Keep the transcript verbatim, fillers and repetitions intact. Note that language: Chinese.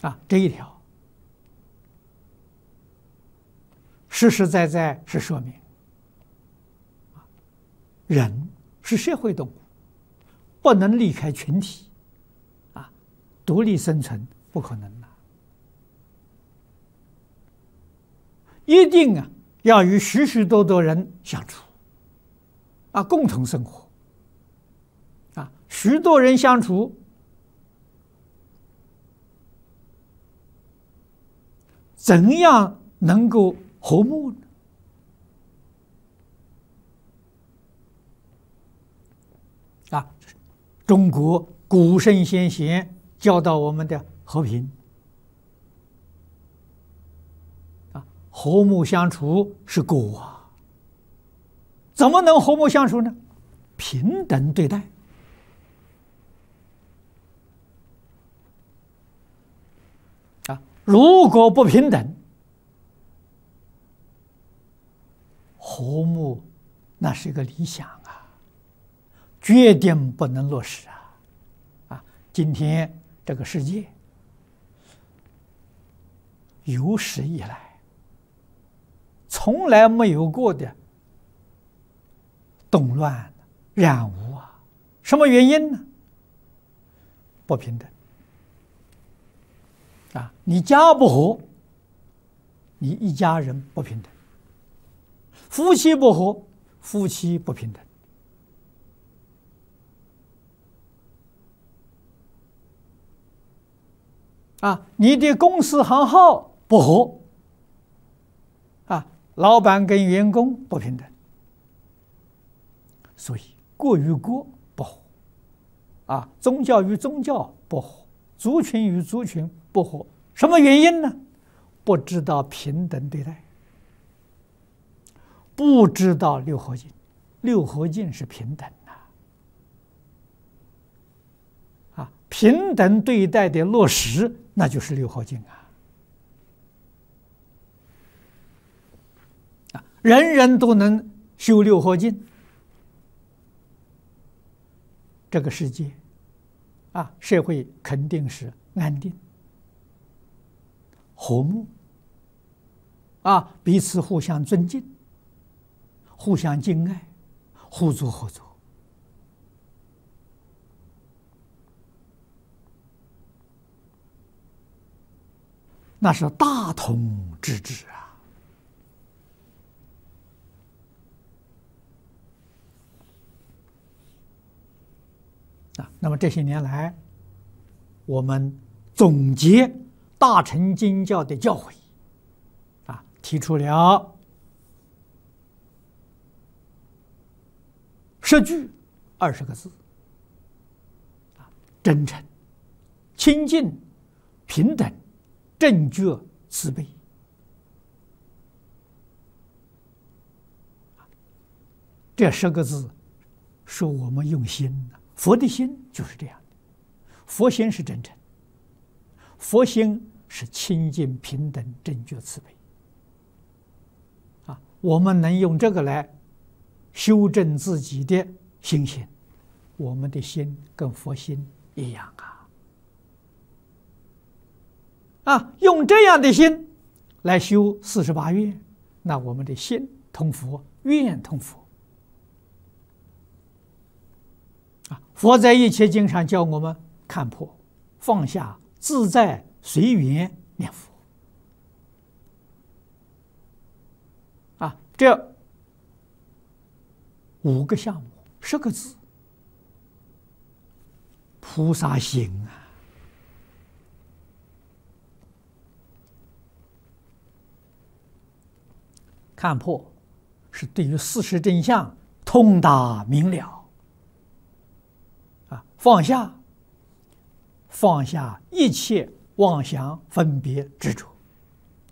啊，这一条实实在在是说明，人是社会动物，不能离开群体，啊，独立生存不可能的，一定啊要与许许多多人相处，啊，共同生活，啊，许多人相处，怎样能够和睦呢？啊，中国古圣先贤教导我们的和平，啊，和睦相处是果啊。怎么能和睦相处呢？平等对待。啊，如果不平等，和睦那是一个理想啊，决定不能落实啊！啊，今天这个世界有史以来从来没有过的动乱、染污啊！什么原因呢？不平等啊！你家不和，你一家人不平等；夫妻不和，夫妻不平等。啊，你的公司行号不和，啊，老板跟员工不平等。所以国与国不和，啊，宗教与宗教不和，族群与族群不和，什么原因呢？不知道平等对待，不知道六合敬，六合敬是平等的，啊，平等对待的落实，那就是六合敬啊，啊，人人都能修六合敬。这个世界，啊，社会肯定是安定、和睦，啊，彼此互相尊敬、互相敬爱、互助合作，那是大同之治啊！啊，那么这些年来，我们总结大乘经教的教诲，啊，提出了十句二十个字，啊，真诚、清净、平等、正觉、慈悲。这十个字，是我们用心的。佛的心就是这样的，佛心是真诚，佛心是清净、平等、正觉、慈悲。啊，我们能用这个来修正自己的心性，我们的心跟佛心一样啊！啊，用这样的心来修四十八愿，那我们的心通佛，愿通佛。佛在《一切经》上教我们看破、放下、自在、随缘念佛。啊，这五个项目，十个字，菩萨行啊！看破是对于事实真相通达明了。放下，放下一切妄想分别执着。